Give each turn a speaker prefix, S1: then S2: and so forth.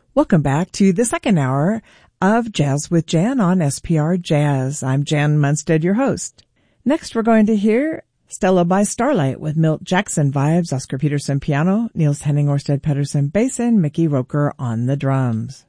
S1: Welcome back to the second hour of Jazz with Jan on SPR Jazz. I'm Jan Munstead, your host. Next, we're going to hear Stella by Starlight with Milt Jackson vibes, Oscar Peterson piano, Niels Henning Orsted Pedersen bass, and Mickey Roker on the drums.